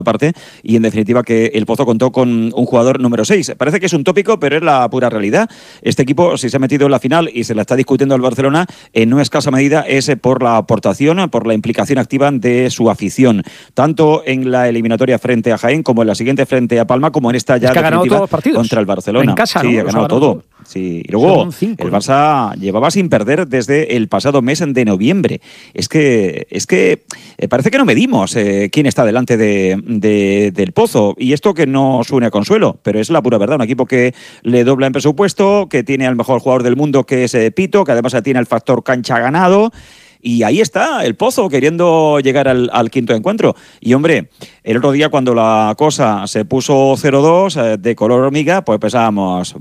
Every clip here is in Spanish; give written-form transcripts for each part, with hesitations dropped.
parte, y en definitiva que el Pozo contó con un jugador número 6. Parece que es un tópico, pero es la pura realidad. Este equipo, si se ha metido en la final y se la está discutiendo el Barcelona, en no escasa medida es por la aportación, por la implicación activa de su afición, tanto en la eliminatoria frente a Jaén, como en la siguiente frente a Palma, como en esta ya definitiva contra el Barcelona. En casa, sí, ¿no? ha ganado todo. Sí. Y luego el Barça llevaba sin perder desde el pasado mes de noviembre. Es que parece que no medimos quién está delante del Pozo, y esto que no suene a consuelo, pero es la pura verdad. Un equipo que le dobla en presupuesto, que tiene al mejor jugador del mundo, que es Pito, que además tiene el factor cancha ganado. Y ahí está el Pozo queriendo llegar al quinto encuentro. Y hombre, el otro día cuando la cosa se puso 0-2 de color hormiga, pues pensábamos,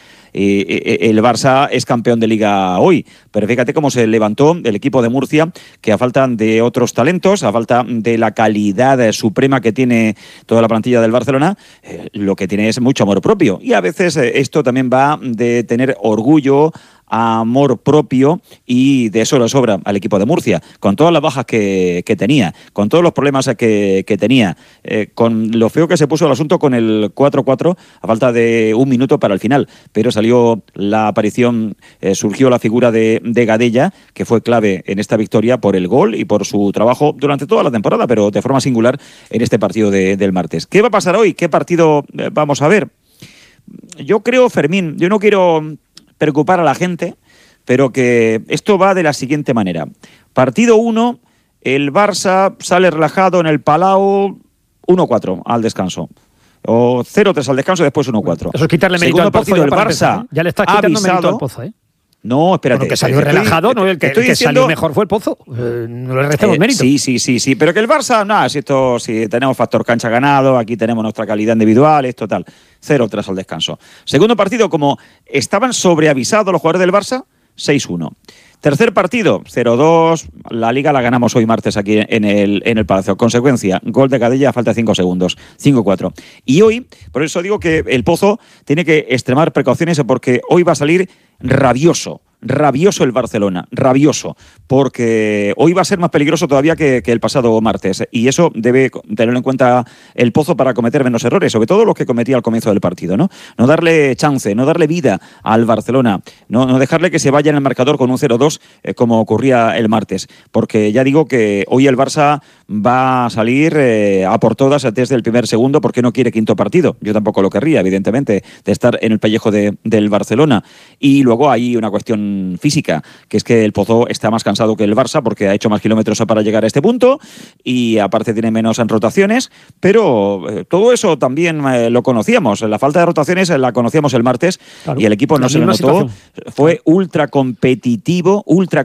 el Barça es campeón de Liga hoy. Pero fíjate cómo se levantó el equipo de Murcia, que a falta de otros talentos, a falta de la calidad suprema que tiene toda la plantilla del Barcelona, lo que tiene es mucho amor propio. Y a veces esto también va de tener orgullo, amor propio, y de eso le sobra al equipo de Murcia, con todas las bajas que tenía, con todos los problemas que tenía, con lo feo que se puso el asunto con el 4-4 a falta de un minuto para el final, pero salió la aparición, surgió la figura de Gadella, que fue clave en esta victoria por el gol y por su trabajo durante toda la temporada, pero de forma singular en este partido del martes. ¿Qué va a pasar hoy? ¿Qué partido vamos a ver? Yo creo, Fermín, yo no quiero preocupar a la gente, pero que esto va de la siguiente manera. Partido 1, el Barça sale relajado en el Palau, 1-4 al descanso. O 0-3 al descanso, después 1-4. Eso es quitarle mérito al Pozo. El Barça ya le estás quitando mérito al Pozo, ¿eh? No, espérate. Bueno, que salió relajado, ¿no? El que salió mejor fue el Pozo. No le restamos mérito. Sí. Pero que el Barça, si tenemos factor cancha ganado, aquí tenemos nuestra calidad individual, es total. 0-3 al descanso. Segundo partido, como estaban sobreavisados los jugadores del Barça, 6-1. Tercer partido, 0-2. La Liga la ganamos hoy martes aquí en el Palacio. Consecuencia, gol de Gadella a falta de 5 segundos. 5-4. Y hoy, por eso digo que el Pozo tiene que extremar precauciones, porque hoy va a salir rabioso el Barcelona, rabioso, porque hoy va a ser más peligroso todavía que el pasado martes, y eso debe tenerlo en cuenta el Pozo para cometer menos errores, sobre todo los que cometía al comienzo del partido, ¿no? No darle chance, no darle vida al Barcelona, no dejarle que se vaya en el marcador con un 0-2 como ocurría el martes, porque ya digo que hoy el Barça va a salir a por todas desde el primer segundo, porque no quiere quinto partido. Yo tampoco lo querría, evidentemente, de estar en el pellejo del Barcelona. Y luego hay una cuestión física, que es que el Pozo está más cansado que el Barça, porque ha hecho más kilómetros para llegar a este punto, y aparte tiene menos rotaciones, pero todo eso también lo conocíamos. La falta de rotaciones la conocíamos el martes, claro, y el equipo no se lo notó. Fue ultra competitivo,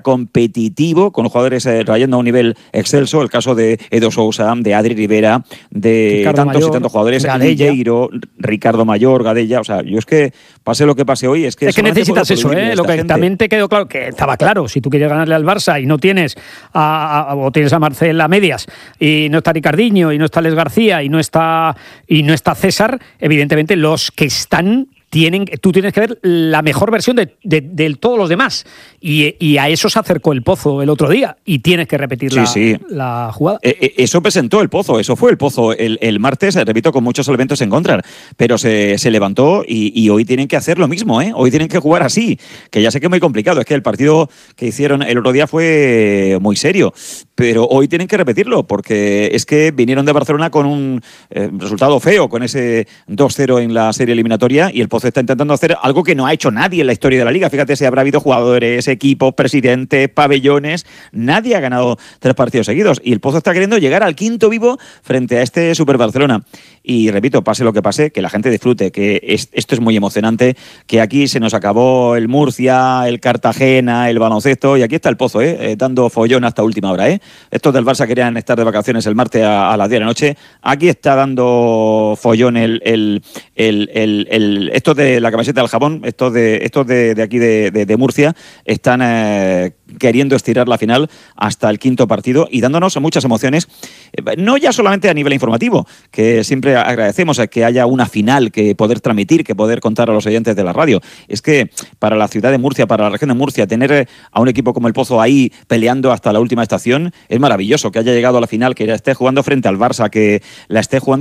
con jugadores rayando a un nivel excelso. El caso de Edo Sousa, de Adri Rivera, de Ricardo tantos Mayor, y tantos jugadores, Guilleiro, Ricardo Mayor, Gadella. O sea, yo es que pase lo que pase hoy, es que necesitas eso, lo que también te quedó claro, que estaba claro, si tú quieres ganarle al Barça y no tienes o tienes a Marcel a medias, y no está Ricardinho, y no está Les García, y no está César, evidentemente los que están tú tienes que ver la mejor versión de todos los demás, y a eso se acercó el Pozo el otro día, y tienes que repetir la jugada. Eso presentó el Pozo, eso fue el Pozo el martes, repito, con muchos elementos en contra, pero se levantó, y hoy tienen que hacer lo mismo, hoy tienen que jugar así, que ya sé que es muy complicado, es que el partido que hicieron el otro día fue muy serio, pero hoy tienen que repetirlo, porque es que vinieron de Barcelona con un resultado feo, con ese 2-0 en la serie eliminatoria, y el Pozo está intentando hacer algo que no ha hecho nadie en la historia de la Liga. Fíjate si habrá habido jugadores, equipos, presidentes, pabellones, nadie ha ganado 3 partidos seguidos, y el Pozo está queriendo llegar al quinto vivo frente a este Super Barcelona. Y repito, pase lo que pase, que la gente disfrute, que esto es muy emocionante, que aquí se nos acabó el Murcia, el Cartagena, el baloncesto, y aquí está el Pozo, dando follón hasta última hora. Estos del Barça querían estar de vacaciones el martes a las 10 de la noche, aquí está dando follón estos estos de la camiseta del jabón, estos de aquí de Murcia, están queriendo estirar la final hasta el quinto partido y dándonos muchas emociones, no ya solamente a nivel informativo, que siempre agradecemos a que haya una final que poder transmitir, que poder contar a los oyentes de la radio. Es que para la ciudad de Murcia, para la región de Murcia, tener a un equipo como el Pozo ahí peleando hasta la última estación es maravilloso, que haya llegado a la final, que esté jugando frente al Barça, que la esté jugando